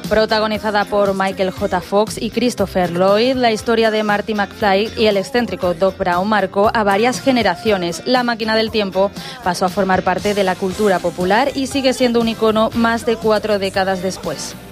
Protagonizada por Michael J. Fox y Christopher Lloyd, la historia de Marty McFly y el excéntrico Doc Brown marcó a varias generaciones. La máquina del tiempo pasó a formar parte de la cultura popular y sigue siendo un icono más de 4 décadas después.